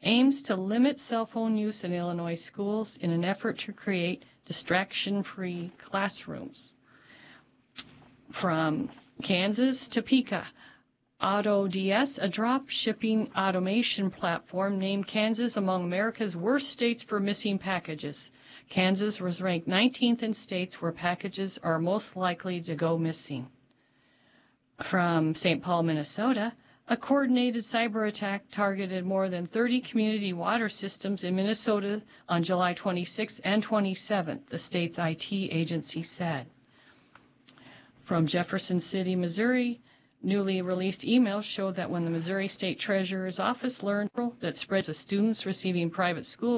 aims to limit cell phone use in Illinois schools in an effort to create distraction-free classrooms. From Kansas, Topeka, AutoDS, a drop-shipping automation platform, named Kansas among America's worst states for missing packages. Kansas was ranked 19th in states where packages are most likely to go missing. From St. Paul, Minnesota, a coordinated cyber attack targeted more than 30 community water systems in Minnesota on July 26th and 27th, the state's IT agency said. From Jefferson City, Missouri, newly released emails showed that when the Missouri State Treasurer's Office learned that spreads of students receiving private school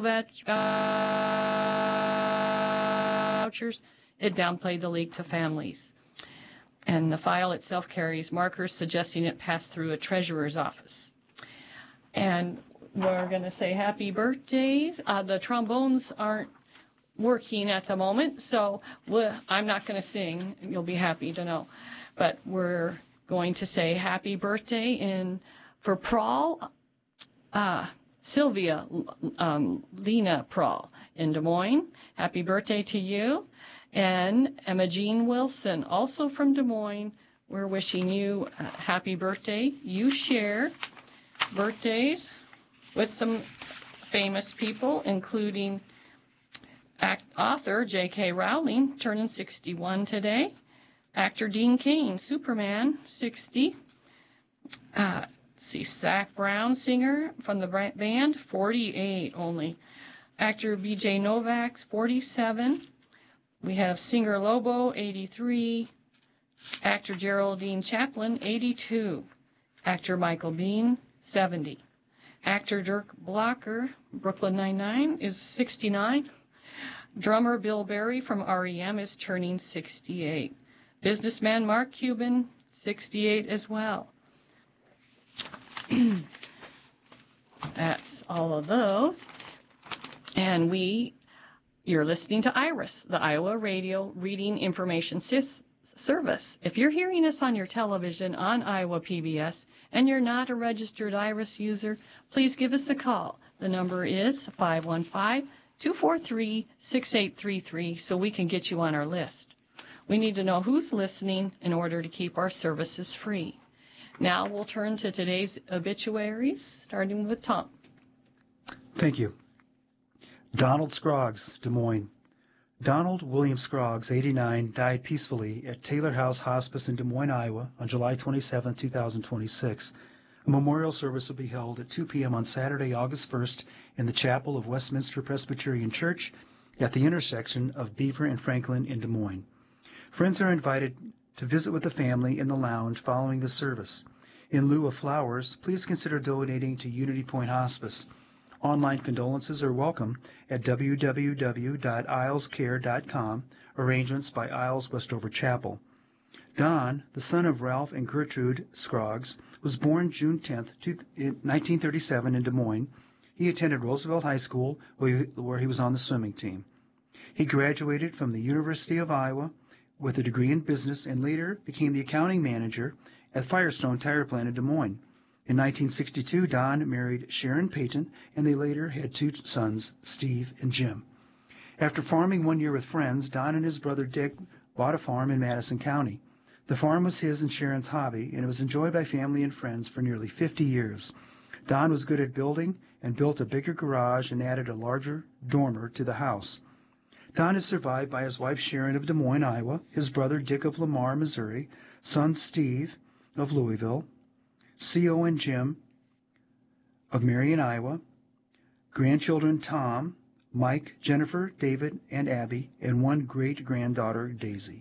vouchers, it downplayed the leak to families. And the file itself carries markers suggesting it passed through a treasurer's office. And we're going to say happy birthday. The trombones aren't working at the moment, so I'm not going to sing. You'll be happy to know. But we're going to say happy birthday for Prawl, Sylvia Lena Prawl in Des Moines. Happy birthday to you. And Emma Jean Wilson, also from Des Moines, we're wishing you a happy birthday. You share birthdays with some famous people, including author J.K. Rowling, turning 61 today. Actor Dean Cain, Superman, 60. Zach Brown, singer from the band, 48 only. Actor B.J. Novak, 47. We have singer Lobo, 83. Actor Geraldine Chaplin, 82. Actor Michael Biehn, 70. Actor Dirk Blocker, Brooklyn Nine-Nine, is 69. Drummer Bill Berry from REM is turning 68. Businessman Mark Cuban, 68 as well. That's all of those. And you're listening to IRIS, the Iowa Radio Reading Information Service. If you're hearing us on your television on Iowa PBS and you're not a registered IRIS user, please give us a call. The number is 515-243-6833 so we can get you on our list. We need to know who's listening in order to keep our services free. Now we'll turn to today's obituaries, starting with Tom. Thank you. Donald Scroggs, Des Moines. Donald William Scroggs, 89, died peacefully at Taylor House Hospice in Des Moines, Iowa on July 27, 2026. A memorial service will be held at 2 p.m. on Saturday, August 1st in the chapel of Westminster Presbyterian Church at the intersection of Beaver and Franklin in Des Moines. Friends are invited to visit with the family in the lounge following the service. In lieu of flowers, please consider donating to Unity Point Hospice. Online condolences are welcome at www.ilescare.com, arrangements by Isles Westover Chapel. Don, the son of Ralph and Gertrude Scroggs, was born June 10, 1937 in Des Moines. He attended Roosevelt High School, where he was on the swimming team. He graduated from the University of Iowa with a degree in business and later became the accounting manager at Firestone Tire Plant in Des Moines. In 1962, Don married Sharon Payton, and they later had two sons, Steve and Jim. After farming 1 year with friends, Don and his brother Dick bought a farm in Madison County. The farm was his and Sharon's hobby, and it was enjoyed by family and friends for nearly 50 years. Don was good at building and built a bigger garage and added a larger dormer to the house. Don is survived by his wife Sharon of Des Moines, Iowa, his brother Dick of Lamar, Missouri, son Steve of Louisville, Co and Jim of Marion, Iowa, grandchildren Tom, Mike, Jennifer, David, and Abby, and one great-granddaughter, Daisy.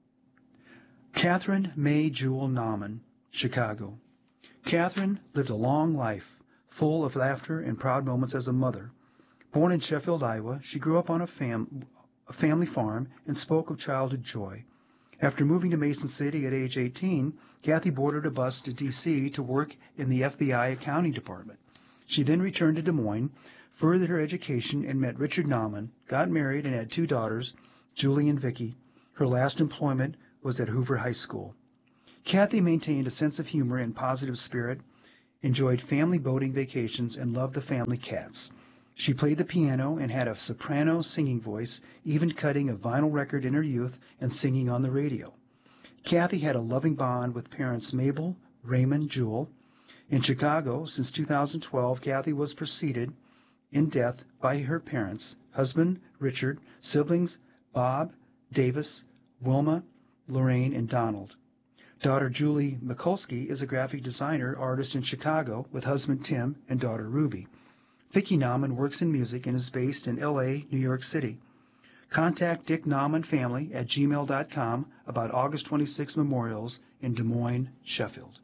Catherine May Jewel Nauman, Chicago. Catherine lived a long life, full of laughter and proud moments as a mother. Born in Sheffield, Iowa, she grew up on a family farm and spoke of childhood joy. After moving to Mason City at age 18, Kathy boarded a bus to D.C. to work in the FBI accounting department. She then returned to Des Moines, furthered her education, and met Richard Nauman, got married, and had two daughters, Julie and Vicky. Her last employment was at Hoover High School. Kathy maintained a sense of humor and positive spirit enjoyed family boating vacations, and loved the family cats. She played the piano and had a soprano singing voice, even cutting a vinyl record in her youth and singing on the radio. Kathy had a loving bond with parents Mabel, Raymond, Jewel. In Chicago, since 2012, Kathy was preceded in death by her parents, husband Richard, siblings Bob, Davis, Wilma, Lorraine, and Donald. Daughter Julie Mikulski is a graphic designer, artist in Chicago with husband Tim and daughter Ruby. Vicki Nauman works in music and is based in L.A., New York City. Contact Dick Nauman Family at gmail.com about August 26 memorials in Des Moines, Sheffield.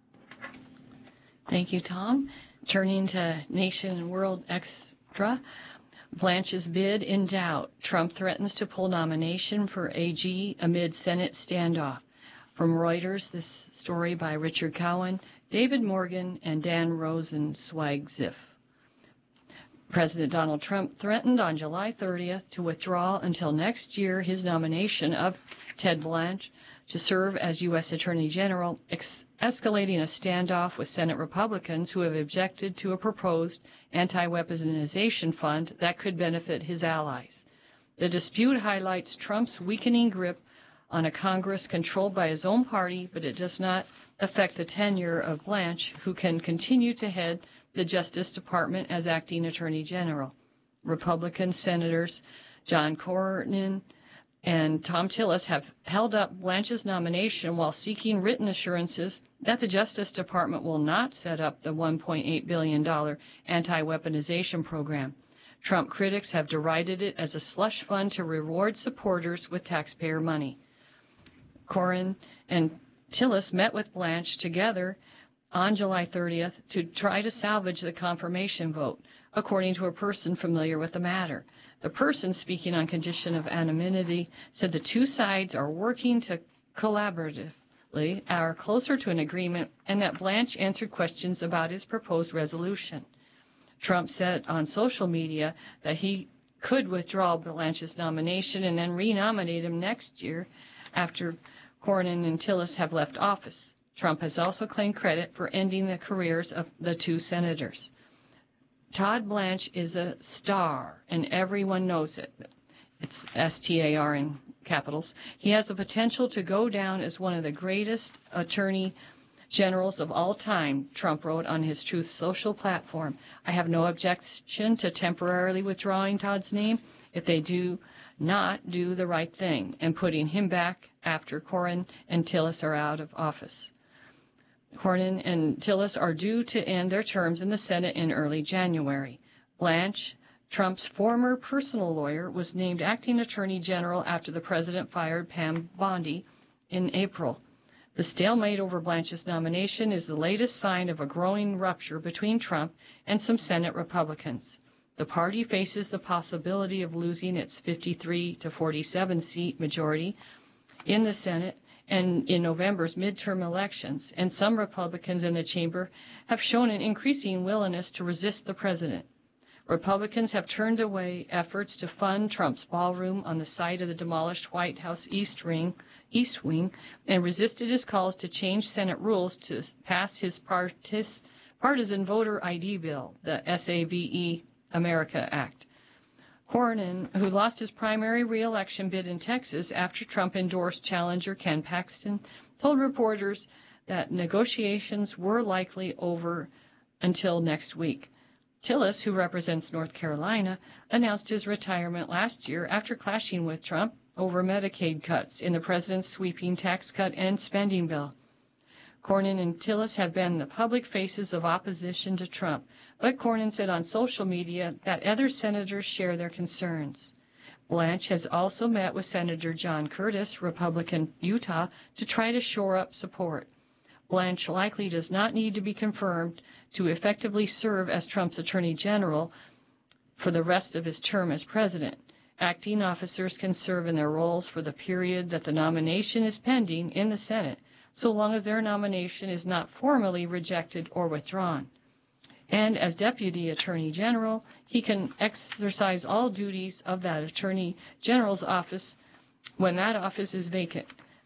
Thank you, Tom. Turning to Nation and World Extra, Blanche's bid in doubt. Trump threatens to pull nomination for AG amid Senate standoff. From Reuters, this story by Richard Cowan, David Morgan, and Dan Rosenzweig-Ziff. President Donald Trump threatened on July 30th to withdraw until next year his nomination of Ted Blanche to serve as U.S. Attorney General, escalating a standoff with Senate Republicans who have objected to a proposed anti-weaponization fund that could benefit his allies. The dispute highlights Trump's weakening grip on a Congress controlled by his own party, but it does not affect the tenure of Blanche, who can continue to head the Justice Department as acting Attorney General. Republican Senators John Cornyn and Tom Tillis have held up Blanche's nomination while seeking written assurances that the Justice Department will not set up the $1.8 billion anti-weaponization program. Trump critics have derided it as a slush fund to reward supporters with taxpayer money. Cornyn and Tillis met with Blanche together on July 30th to try to salvage the confirmation vote, according to a person familiar with the matter. The person, speaking on condition of anonymity, said the two sides are working to collaboratively, are closer to an agreement, and that Blanche answered questions about his proposed resolution. Trump said on social media that he could withdraw Blanche's nomination and then renominate him next year after Cornyn and Tillis have left office. Trump has also claimed credit for ending the careers of the two senators. Todd Blanche is a star, and everyone knows it. It's S-T-A-R in capitals. He has the potential to go down as one of the greatest attorney generals of all time, Trump wrote on his Truth Social platform. I have no objection to temporarily withdrawing Todd's name if they do not do the right thing and putting him back after Cornyn and Tillis are out of office. Cornyn and Tillis are due to end their terms in the Senate in early January. Blanche, Trump's former personal lawyer, was named acting attorney general after the president fired Pam Bondi in April. The stalemate over Blanche's nomination is the latest sign of a growing rupture between Trump and some Senate Republicans. The party faces the possibility of losing its 53 to 47 seat majority in the Senate and in November's midterm elections, and some Republicans in the chamber have shown an increasing willingness to resist the president. Republicans have turned away efforts to fund Trump's ballroom on the site of the demolished White House East Wing, and resisted his calls to change Senate rules to pass his partisan voter ID bill, the SAVE America Act. Cornyn, who lost his primary re-election bid in Texas after Trump endorsed challenger Ken Paxton, told reporters that negotiations were likely over until next week. Tillis, who represents North Carolina, announced his retirement last year after clashing with Trump over Medicaid cuts in the president's sweeping tax cut and spending bill. Cornyn and Tillis have been the public faces of opposition to Trump, but Cornyn said on social media that other senators share their concerns. Blanche has also met with Senator John Curtis, Republican Utah, to try to shore up support. Blanche likely does not need to be confirmed to effectively serve as Trump's Attorney General for the rest of his term as president. Acting officers can serve in their roles for the period that the nomination is pending in the Senate, so long as their nomination is not formally rejected or withdrawn. And as Deputy Attorney General, he can exercise all duties of that Attorney General's office when that office is vacant.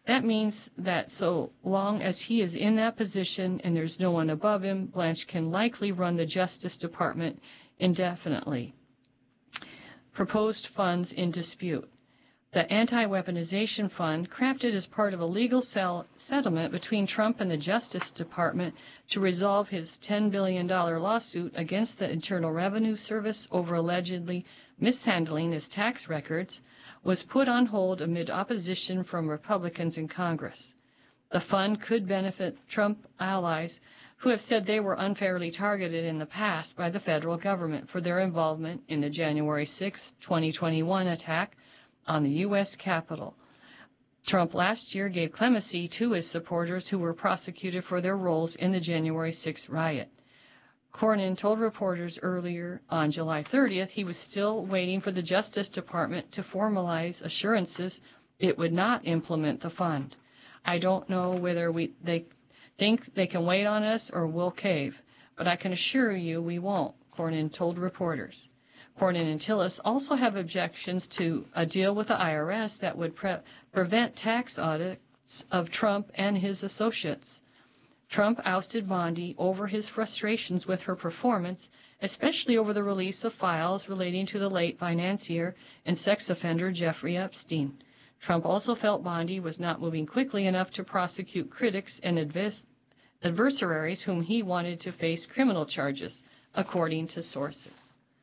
That means that so long as he is in that position and there's no one above him, Blanche can likely run the Justice Department indefinitely. Proposed funds in dispute. The Anti-Weaponization Fund, crafted as part of a legal settlement between Trump and the Justice Department to resolve his $10 billion lawsuit against the Internal Revenue Service over allegedly mishandling his tax records, was put on hold amid opposition from Republicans in Congress. The fund could benefit Trump allies who have said they were unfairly targeted in the past by the federal government for their involvement in the January 6, 2021 attack on the U.S. Capitol. Trump last year gave clemency to his supporters who were prosecuted for their roles in the January 6 riot. Cornyn told reporters earlier on July 30th he was still waiting for the Justice Department to formalize assurances it would not implement the fund. I don't know whether they think they can wait on us or we'll cave, but I can assure you we won't, Cornyn told reporters. Cornyn and Tillis also have objections to a deal with the IRS that would prevent tax audits of Trump and his associates. Trump ousted Bondi over his frustrations with her performance, especially over the release of files relating to the late financier and sex offender Jeffrey Epstein. Trump also felt Bondi was not moving quickly enough to prosecute critics and adversaries whom he wanted to face criminal charges, according to sources.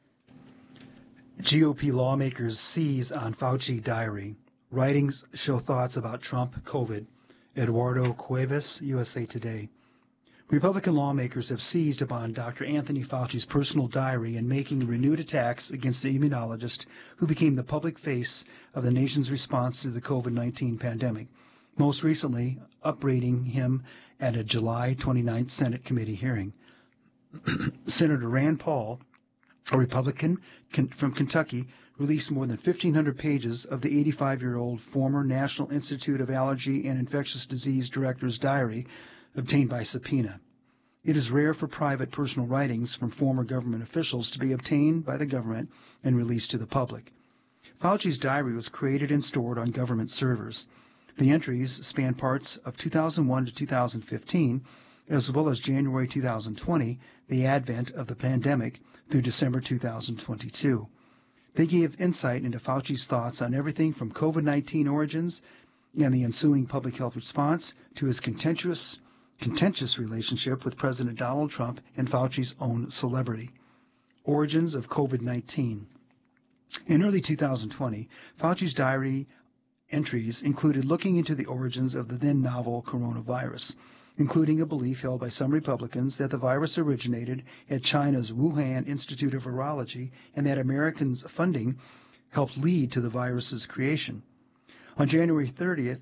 GOP lawmakers seize on Fauci diary. Writings show thoughts about Trump, COVID. Eduardo Cuevas, USA Today. Republican lawmakers have seized upon Dr. Anthony Fauci's personal diary and making renewed attacks against the immunologist who became the public face of the nation's response to the COVID-19 pandemic, most recently upbraiding him at a July 29th Senate committee hearing. Senator Rand Paul, a Republican from Kentucky, released more than 1,500 pages of the 85-year-old former National Institute of Allergy and Infectious Disease Director's diary obtained by subpoena. It is rare for private personal writings from former government officials to be obtained by the government and released to the public. Fauci's diary was created and stored on government servers. The entries span parts of 2001 to 2015, as well as January 2020, the advent of the pandemic, through December 2022. They gave insight into Fauci's thoughts on everything from COVID-19 origins and the ensuing public health response to his contentious relationship with President Donald Trump and Fauci's own celebrity. Origins of COVID-19. In early 2020, Fauci's diary entries included looking into the origins of the then novel coronavirus, including a belief held by some Republicans that the virus originated at China's Wuhan Institute of Virology and that Americans' funding helped lead to the virus's creation. On January 3rd,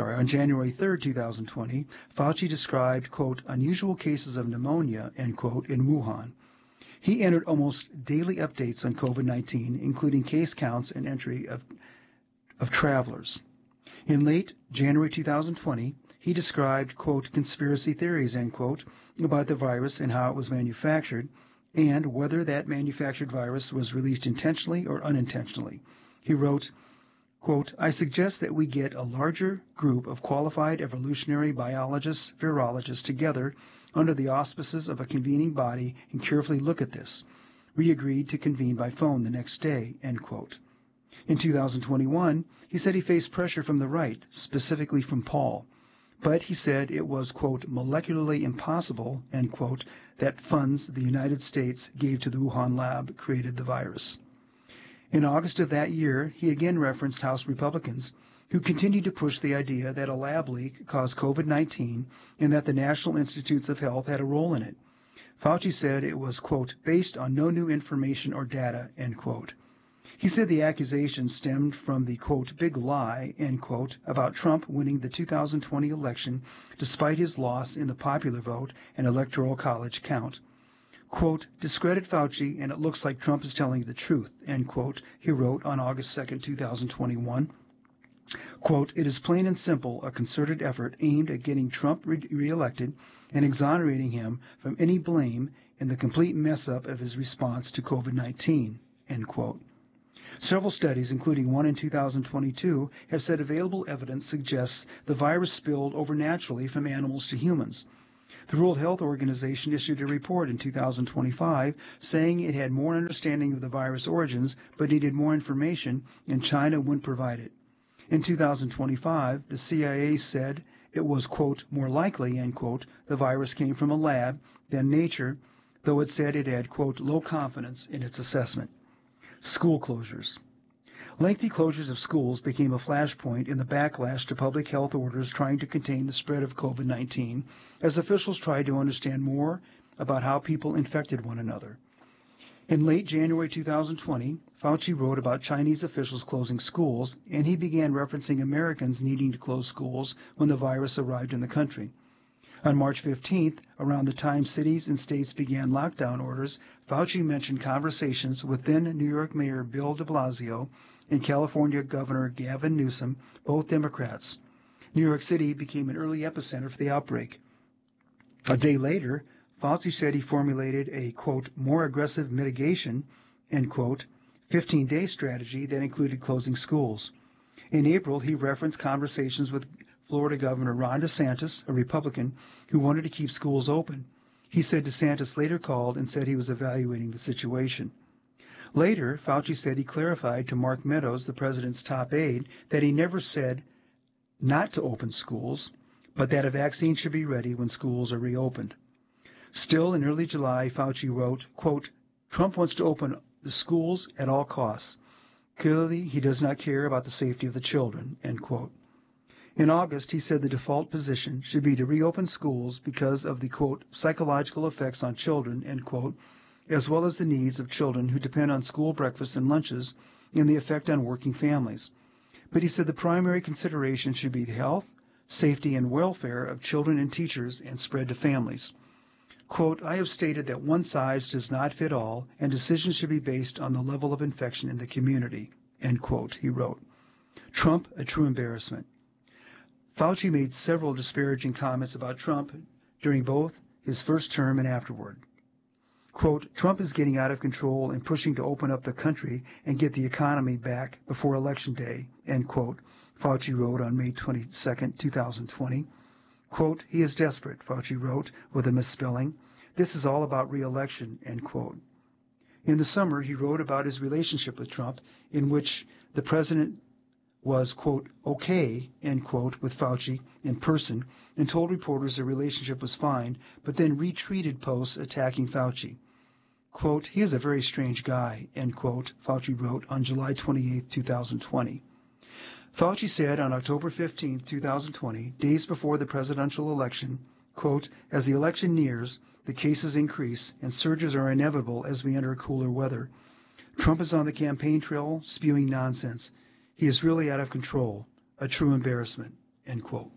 2020, Fauci described, quote, unusual cases of pneumonia, end quote, in Wuhan. He entered almost daily updates on COVID-19, including case counts and entry of travelers. In late January 2020, he described, quote, conspiracy theories, end quote, about the virus and how it was manufactured, and whether that manufactured virus was released intentionally or unintentionally. He wrote, quote, I suggest that we get a larger group of qualified evolutionary biologists, virologists together under the auspices of a convening body and carefully look at this. We agreed to convene by phone the next day, end quote. In 2021, he said he faced pressure from the right, specifically from Paul. But he said it was, quote, molecularly impossible, end quote, that funds the United States gave to the Wuhan lab created the virus. In August of that year, he again referenced House Republicans who continued to push the idea that a lab leak caused COVID-19 and that the National Institutes of Health had a role in it. Fauci said it was, quote, based on no new information or data, end quote. He said the accusation stemmed from the, quote, big lie, end quote, about Trump winning the 2020 election despite his loss in the popular vote and electoral college count. Quote, discredit Fauci and it looks like Trump is telling the truth, end quote, he wrote on August 2nd, 2021. Quote, it is plain and simple a concerted effort aimed at getting Trump reelected and exonerating him from any blame in the complete mess-up of his response to COVID-19, end quote. Several studies, including one in 2022, have said available evidence suggests the virus spilled over naturally from animals to humans. The World Health Organization issued a report in 2025 saying it had more understanding of the virus origins but needed more information, and China wouldn't provide it. In 2025, the CIA said it was, quote, more likely, end quote, the virus came from a lab than nature, though it said it had, quote, low confidence in its assessment. School closures. Lengthy closures of schools became a flashpoint in the backlash to public health orders trying to contain the spread of COVID-19 as officials tried to understand more about how people infected one another. In late January 2020, Fauci wrote about Chinese officials closing schools, and he began referencing Americans needing to close schools when the virus arrived in the country. On March 15th, around the time cities and states began lockdown orders, Fauci mentioned conversations with then New York Mayor Bill de Blasio and California Governor Gavin Newsom, both Democrats. New York City became an early epicenter for the outbreak. A day later, Fauci said he formulated a, quote, more aggressive mitigation, end quote, 15-day strategy that included closing schools. In April, he referenced conversations with Florida Governor Ron DeSantis, a Republican, who wanted to keep schools open. He said DeSantis later called and said he was evaluating the situation. Later, Fauci said he clarified to Mark Meadows, the president's top aide, that he never said not to open schools, but that a vaccine should be ready when schools are reopened. Still, in early July, Fauci wrote, quote, Trump wants to open the schools at all costs. Clearly, he does not care about the safety of the children, end quote. In August, he said the default position should be to reopen schools because of the, quote, psychological effects on children, end quote, as well as the needs of children who depend on school breakfasts and lunches and the effect on working families. But he said the primary consideration should be the health, safety, and welfare of children and teachers and spread to families. Quote, I have stated that one size does not fit all, and decisions should be based on the level of infection in the community, end quote, he wrote. Trump, a true embarrassment. Fauci made several disparaging comments about Trump during both his first term and afterward. Quote, Trump is getting out of control and pushing to open up the country and get the economy back before Election Day, end quote, Fauci wrote on May 22, 2020. Quote, he is desperate, Fauci wrote with a misspelling. This is all about re-election, end quote. In the summer, he wrote about his relationship with Trump, in which the president was, quote, okay, end quote, with Fauci in person, and told reporters the relationship was fine, but then retweeted posts attacking Fauci. Quote, he is a very strange guy, end quote, Fauci wrote on July 28, 2020. Fauci said on October 15, 2020, days before the presidential election, quote, as the election nears, the cases increase and surges are inevitable as we enter cooler weather. Trump is on the campaign trail spewing nonsense. He is really out of control, a true embarrassment, end quote.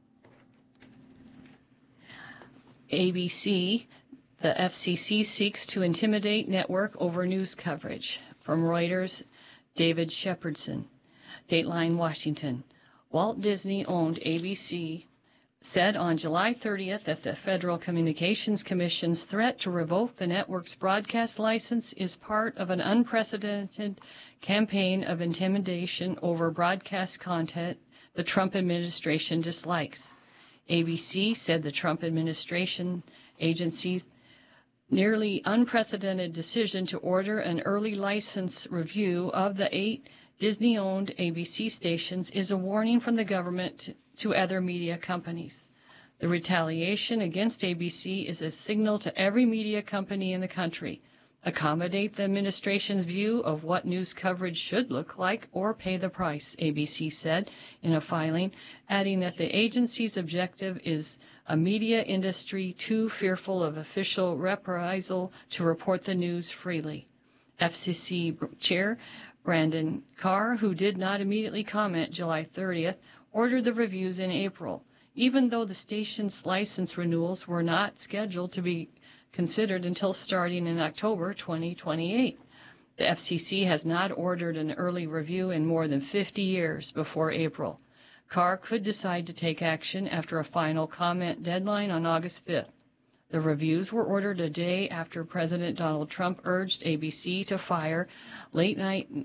ABC, the FCC seeks to intimidate network over news coverage. From Reuters, David Shepardson. Dateline, Washington. Walt Disney-owned ABC said on July 30th that the Federal Communications Commission's threat to revoke the network's broadcast license is part of an unprecedented campaign of intimidation over broadcast content the Trump administration dislikes. ABC said the Trump administration agency's nearly unprecedented decision to order an early license review of the 8 Disney-owned ABC stations is a warning from the government to other media companies. The retaliation against ABC is a signal to every media company in the country. Accommodate the administration's view of what news coverage should look like or pay the price, ABC said in a filing, adding that the agency's objective is a media industry too fearful of official reprisal to report the news freely. FCC Chair Brandon Carr, who did not immediately comment July 30th, ordered the reviews in April, even though the station's license renewals were not scheduled to be considered until starting in October 2028. The FCC has not ordered an early review in more than 50 years before April. Carr could decide to take action after a final comment deadline on August 5th. The reviews were ordered a day after President Donald Trump urged ABC to fire late-night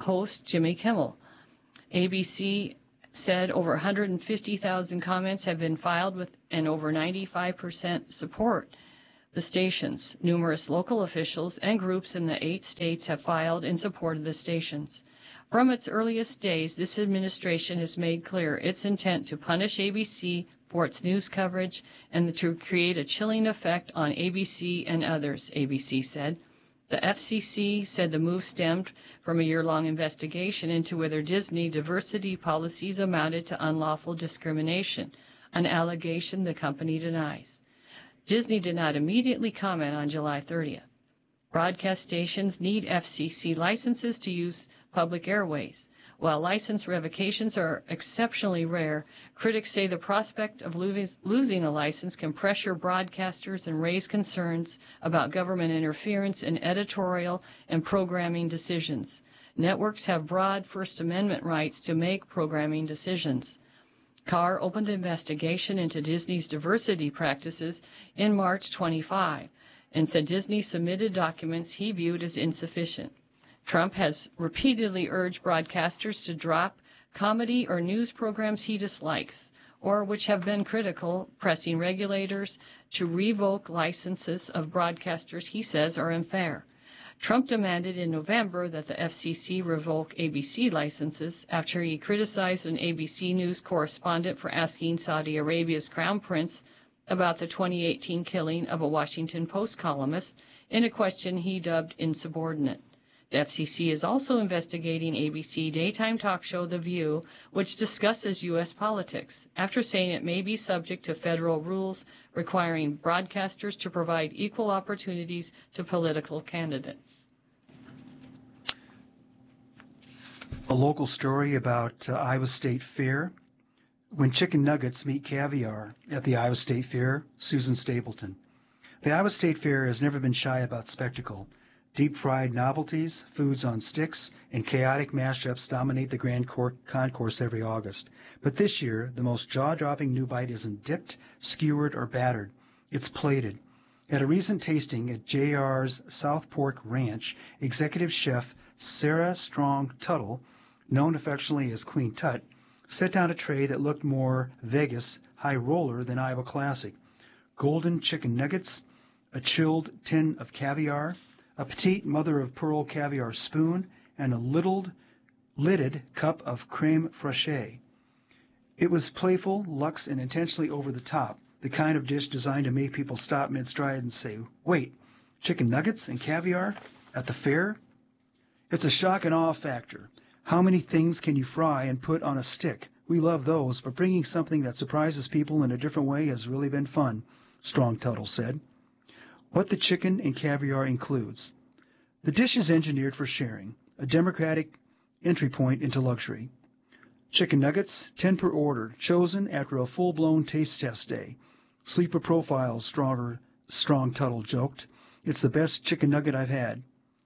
host Jimmy Kimmel. ABC said over 150,000 comments have been filed with and over 95% support the stations. Numerous local officials and groups in the 8 states have filed in support of the stations. From its earliest days, this administration has made clear its intent to punish ABC for its news coverage and to create a chilling effect on ABC and others, ABC said. The FCC said the move stemmed from a year-long investigation into whether Disney diversity policies amounted to unlawful discrimination, an allegation the company denies. Disney did not immediately comment on July 30th. Broadcast stations need FCC licenses to use public airways. While license revocations are exceptionally rare, critics say the prospect of losing a license can pressure broadcasters and raise concerns about government interference in editorial and programming decisions. Networks have broad First Amendment rights to make programming decisions. Carr opened an investigation into Disney's diversity practices in March 25 and said Disney submitted documents he viewed as insufficient. Trump has repeatedly urged broadcasters to drop comedy or news programs he dislikes, or which have been critical, pressing regulators to revoke licenses of broadcasters he says are unfair. Trump demanded in November that the FCC revoke ABC licenses after he criticized an ABC News correspondent for asking Saudi Arabia's crown prince about the 2018 killing of a Washington Post columnist in a question he dubbed insubordinate. The FCC is also investigating ABC daytime talk show The View, which discusses U.S. politics, after saying it may be subject to federal rules requiring broadcasters to provide equal opportunities to political candidates. A local story about Iowa State Fair. When chicken nuggets meet caviar at the Iowa State Fair, Susan Stapleton. The Iowa State Fair has never been shy about spectacle. Deep-fried novelties, foods on sticks, and chaotic mashups dominate the Grand Concourse every August. But this year, the most jaw-dropping new bite isn't dipped, skewered, or battered. It's plated. At a recent tasting at JR's South Fork Ranch, executive chef Sarah Strong Tuttle, known affectionately as Queen Tut, set down a tray that looked more Vegas high roller than Iowa classic. Golden chicken nuggets, a chilled tin of caviar, a petite mother-of-pearl caviar spoon, and a lidded cup of creme fraiche. It was playful, luxe, and intentionally over the top, the kind of dish designed to make people stop mid-stride and say, wait, chicken nuggets and caviar at the fair? It's a shock and awe factor. How many things can you fry and put on a stick? We love those, but bringing something that surprises people in a different way has really been fun, Strong Tuttle said. What the chicken and caviar includes. The dish is engineered for sharing, a democratic entry point into luxury. Chicken nuggets, 10 per order, chosen after a full-blown taste test day. Sleeper profiles, Strong Tuttle joked. It's the best chicken nugget I've had.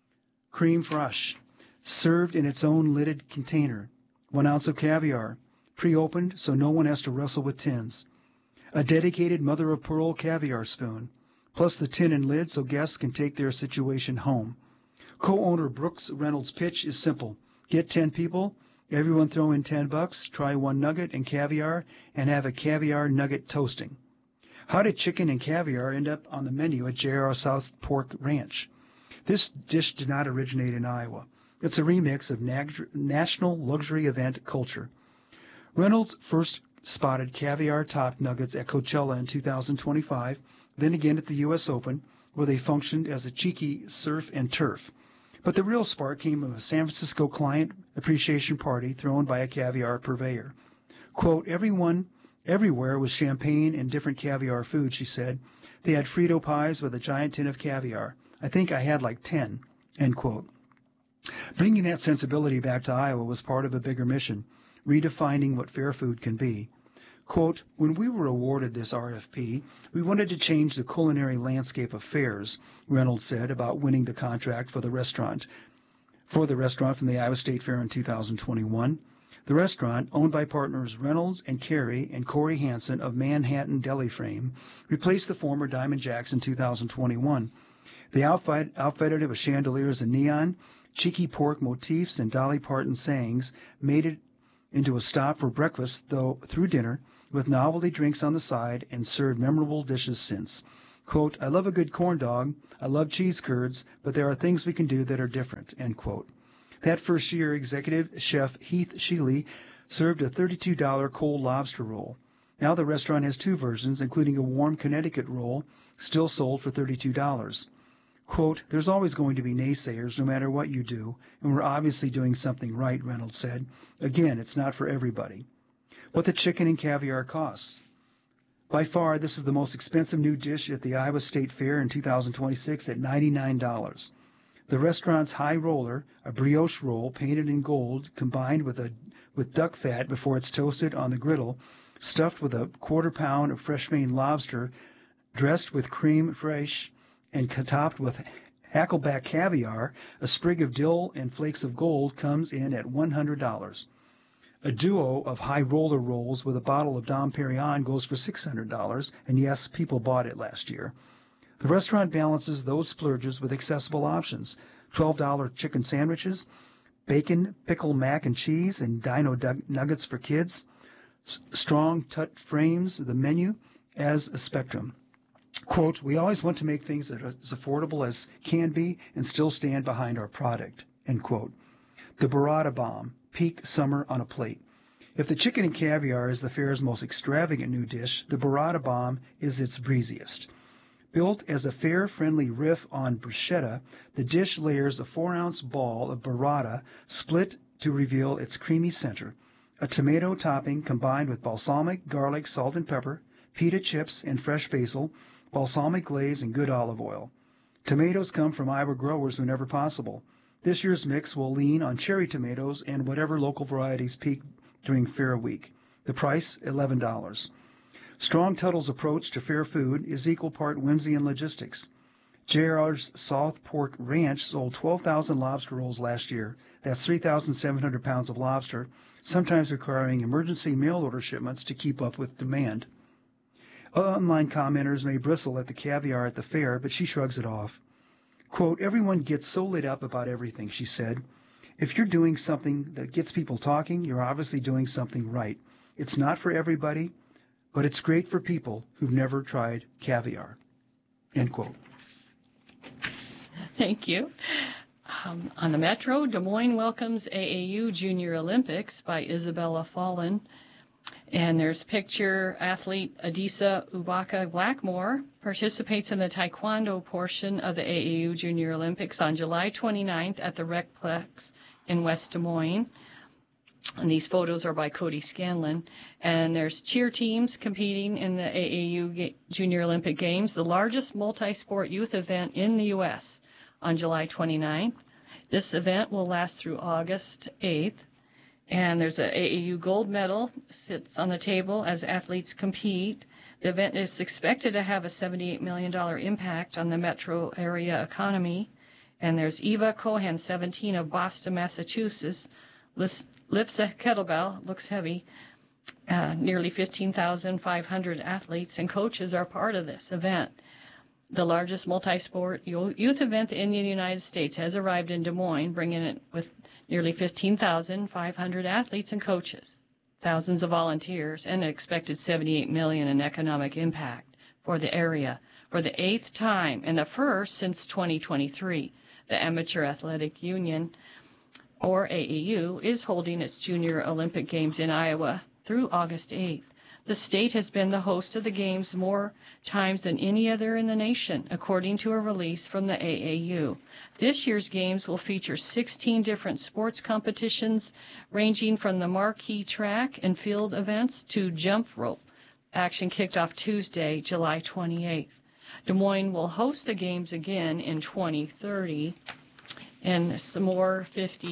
Creme fraiche, served in its own lidded container. 1 ounce of caviar, pre-opened so no one has to wrestle with tins. A dedicated mother-of-pearl caviar spoon, plus the tin and lid so guests can take their situation home. Co-owner Brooks Reynolds' pitch is simple. Get 10 people, everyone throw in $10, try 1 nugget and caviar, and have a caviar nugget toasting. How did chicken and caviar end up on the menu at JR South Fork Ranch? This dish did not originate in Iowa. It's a remix of national luxury event culture. Reynolds first spotted caviar-topped nuggets at Coachella in 2025, then again at the U.S. Open, where they functioned as a cheeky surf and turf. But the real spark came from a San Francisco client appreciation party thrown by a caviar purveyor. Quote, everywhere was champagne and different caviar food, she said. They had Frito pies with a giant tin of caviar. I think I had like 10, end quote. Bringing that sensibility back to Iowa was part of a bigger mission, redefining what fair food can be. Quote, when we were awarded this RFP, we wanted to change the culinary landscape of fairs, Reynolds said about winning the contract for the restaurant from the Iowa State Fair in 2021. The restaurant, owned by partners Reynolds and Carey and Corey Hansen of Manhattan Deli Frame, replaced the former Diamond Jacks in 2021. They outfitted it with chandeliers and neon, cheeky pork motifs, and Dolly Parton sayings, made it into a stop for breakfast through dinner, with novelty drinks on the side, and served memorable dishes since. Quote, I love a good corn dog, I love cheese curds, but there are things we can do that are different, end quote. That first year, executive chef Heath Sheely served a $32 cold lobster roll. Now the restaurant has two versions, including a warm Connecticut roll, still sold for $32. Quote, there's always going to be naysayers no matter what you do, and we're obviously doing something right, Reynolds said. Again, it's not for everybody. What the chicken and caviar costs. By far, this is the most expensive new dish at the Iowa State Fair in 2026 at $99. The restaurant's high roller, a brioche roll painted in gold, combined with duck fat before it's toasted on the griddle, stuffed with a quarter pound of fresh Maine lobster, dressed with creme fraiche, and topped with hackleback caviar, a sprig of dill, and flakes of gold, comes in at $100. A duo of high roller rolls with a bottle of Dom Perignon goes for $600, and yes, people bought it last year. The restaurant balances those splurges with accessible options: $12 chicken sandwiches, bacon, pickle, mac and cheese, and dino nuggets for kids. Strong Tut frames the menu as a spectrum. Quote, we always want to make things that are as affordable as can be and still stand behind our product, end quote. The Burrata Bomb, peak summer on a plate. If the chicken and caviar is the fair's most extravagant new dish, the Burrata Bomb is its breeziest. Built as a fair-friendly riff on bruschetta, the dish layers a 4-ounce ball of burrata split to reveal its creamy center, a tomato topping combined with balsamic, garlic, salt and pepper, pita chips and fresh basil, balsamic glaze, and good olive oil. Tomatoes come from Iowa growers whenever possible. This year's mix will lean on cherry tomatoes and whatever local varieties peak during Fair Week. The price, $11. Strong Tuttle's approach to fair food is equal part whimsy and logistics. JR's South Pork Ranch sold 12,000 lobster rolls last year. That's 3,700 pounds of lobster, sometimes requiring emergency mail order shipments to keep up with demand. Online commenters may bristle at the caviar at the fair, but she shrugs it off. Quote, everyone gets so lit up about everything, she said. If you're doing something that gets people talking, you're obviously doing something right. It's not for everybody, but it's great for people who've never tried caviar, end quote. Thank you. On the Metro, Des Moines welcomes AAU Junior Olympics by Isabella Fallon. And there's picture athlete Adisa Ubaka Blackmore participates in the Taekwondo portion of the AAU Junior Olympics on July 29th at the Recplex in West Des Moines. And these photos are by Cody Scanlon. And there's cheer teams competing in the AAU Junior Olympic Games, the largest multi-sport youth event in the U.S. on July 29th. This event will last through August 8th. And there's a AAU gold medal sits on the table as athletes compete. The event is expected to have a $78 million impact on the metro area economy. And there's Eva Cohen, 17, of Boston, Massachusetts, lifts a kettlebell, looks heavy. Nearly 15,500 athletes and coaches are part of this event. The largest multi-sport youth event in the United States has arrived in Des Moines, bringing it with nearly 15,500 athletes and coaches, thousands of volunteers, and an expected $78 million in economic impact for the area. For the 8th time and the first since 2023, the Amateur Athletic Union, or AAU, is holding its Junior Olympic Games in Iowa through August 8th. The state has been the host of the Games more times than any other in the nation, according to a release from the AAU. This year's Games will feature 16 different sports competitions, ranging from the marquee track and field events to jump rope. Action kicked off Tuesday, July 28th. Des Moines will host the Games again in 2030, and some more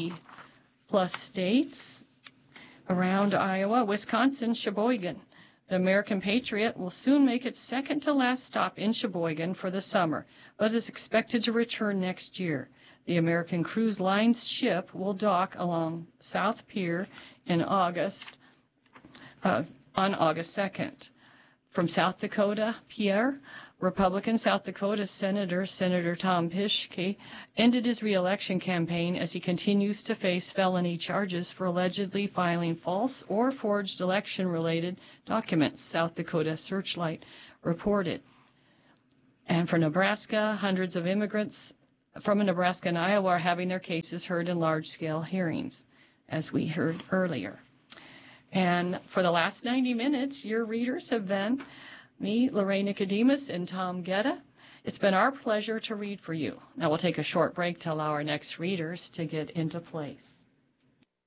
50-plus states around Iowa, Wisconsin, Sheboygan. The American Patriot will soon make its second-to-last stop in Sheboygan for the summer, but is expected to return next year. The American Cruise Line's ship will dock along South Pier in August, on August 2nd. From South Dakota, Pierre Republican South Dakota Senator Tom Pischke, ended his re-election campaign as he continues to face felony charges for allegedly filing false or forged election-related documents, South Dakota Searchlight reported. And for Nebraska, hundreds of immigrants from Nebraska and Iowa are having their cases heard in large-scale hearings, as we heard earlier. And for the last 90 minutes, your readers have been me, Lorraine Nicodemus, and Tom Gedda. It's been our pleasure to read for you. Now we'll take a short break to allow our next readers to get into place.